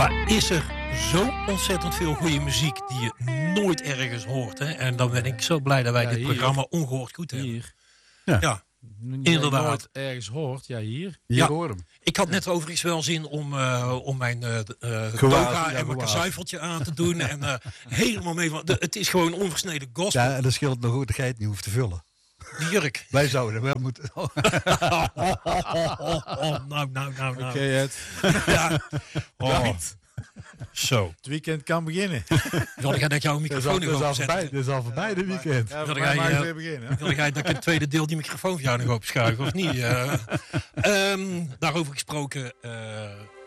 Maar is er zo ontzettend veel goede muziek die je nooit ergens hoort. Hè? En dan ben ik zo blij dat wij dit programma ongehoord goed hebben. Hier. Ja, inderdaad. Nooit ergens hoort. Ja, hier. Ja. hoor hem. Ik had net overigens wel zin om mijn toga en mijn kazuifeltje aan te doen. En helemaal mee van... Het is gewoon onversneden gospel. Ja, en dan scheelt het nog goed dat jij het niet hoeft te vullen. Die jurk. Wij zouden wel moeten... Nou. Oké, Ed. Ja. Oh. Zo. Het weekend kan beginnen. Wilde jij dat jouw microfoon nog openzet? Dat is al voorbij de weekend. Ja, Wilde maar jij, weer beginnen. wilde jij dat ik het tweede deel die microfoon voor jou nog opschuif, of niet? Daarover gesproken...